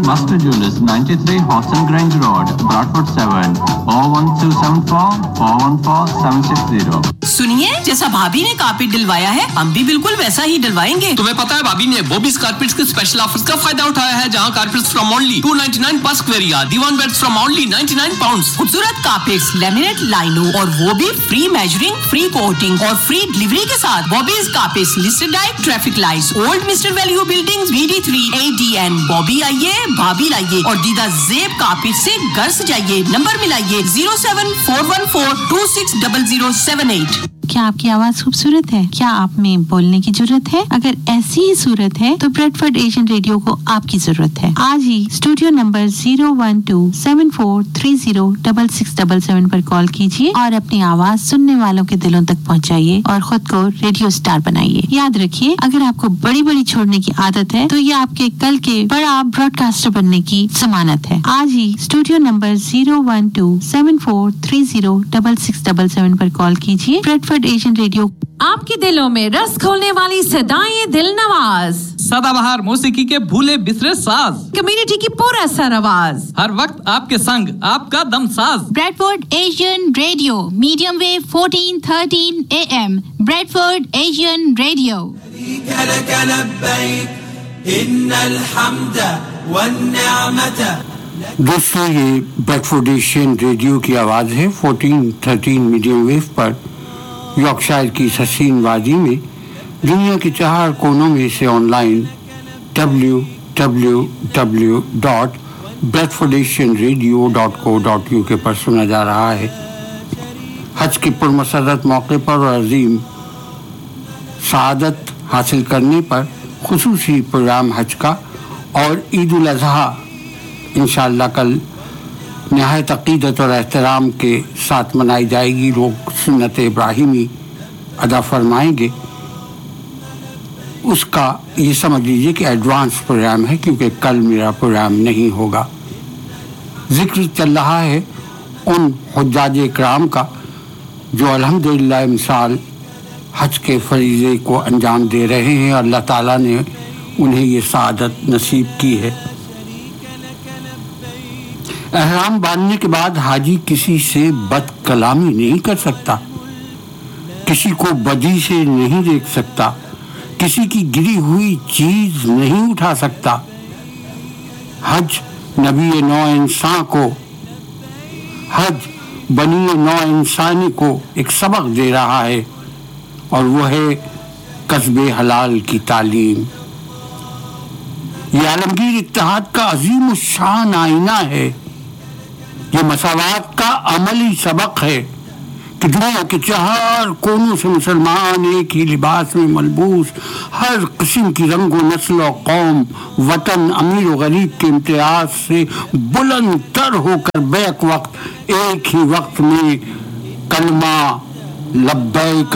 Master Jewelers, 93 Hodson Grange Road, Bradford 7, 01274 414 760. सुनिए, जैसा भाभी ने कारपेट दिलवाया है, हम भी बिल्कुल वैसा ही दिलवाएंगे। तुम्हें पता है भाभी ने बॉबीज कारपेट्स के स्पेशल ऑफर्स का फायदा उठाया है, जहां कारपेट्स फ्रॉम ओनली 299 पर square yard, Diwan beds from only 99 pounds. खूबसूरत कारपेट्स, लैमिनेट, लाइनो और वो भी फ्री मेजरिंग, फ्री कोटिंग और फ्री डिलीवरी के साथ। Bobby's carpets listed like traffic lights, old mister value buildings, BD3 ADN। Bobby आइए, भाभी लाइए और दीदा जेब कारपेट से घर सजाइए। नंबर मिलाइए 07414260078। क्या आपकी आवाज खूबसूरत है? क्या आप में बोलने की जरूरत है? अगर ऐसी ही सूरत है तो ब्रेडफोर्ड एशियन रेडियो को आपकी जरूरत है। आज ही स्टूडियो नंबर 01274306677 पर कॉल कीजिए और अपनी आवाज सुनने वालों के दिलों तक पहुंचाइए और खुद को रेडियो स्टार बनाइए। याद रखिए, अगर आपको बड़ी बड़ी छोड़ने की आदत है तो ये आपके कल के बड़ा ब्रॉडकास्टर बनने की जमानत है। आज ही स्टूडियो नंबर 01274306677 पर कॉल कीजिए। ब्रेडफोर्ड एशियन रेडियो आपके दिलों में रस खोलने वाली सदाएं दिल नवाज, सदाबहार मौसीकी के भूले बिसरे साज, कम्युनिटी की पूरा सर आवाज, हर वक्त आपके संग आपका दम साज। Bradford Asian radio, medium wave 1413 AM, Bradford Asian radio. दोस्तों, ये ब्रेडफोर्ड एशियन रेडियो की आवाज है 1413 मीडियम वेव पर यॉर्कशायर की हसीन वादी में, दुनिया के 4 कोनों में से ऑनलाइन www.bradfordasianradio.co.uk पर सुना जा रहा है। हज के पुरमसरत मौके पर और अजीम सआदत हासिल करने पर खुसूसी प्रोग्राम हज का और ईद उल अज़हा इंशाअल्लाह कल नहायत अक़ीदत और एहतराम के साथ मनाई जाएगी। लोग सुन्नत इब्राहिमी अदा फरमाएंगे। उसका ये समझ लीजिए कि एडवांस प्रोग्राम है, क्योंकि कल मेरा प्रोग्राम नहीं होगा। जिक्र चल रहा है उन हुज्जाज इकराम का जो अल्हम्दुलिल्लाह इमसाल हज के फरीज़े को अंजाम दे रहे हैं। अल्लाह ताला ने उन्हें ये सआदत नसीब की है। एहराम बांधने के बाद हाजी किसी से बदकलामी नहीं कर सकता, किसी को बदी से नहीं देख सकता, किसी की गिरी हुई चीज नहीं उठा सकता। हज नबी नौ इंसान को, हज बनी नौ इंसानी को एक सबक दे रहा है और वो है कस्बे हलाल की तालीम। ये आलमगीर इत्तेहाद का अजीम शान आईना है। ये मसावात का अमली सबक है कि दुनिया के 4 कोनों से मुसलमान एक ही लिबास में मलबूस, हर किस्म की रंग व नस्ल और कौम, वतन, अमीर व गरीब के इम्तियाज से बुलंद तर होकर बैक वक्त एक ही वक्त में कलमा लब्बैक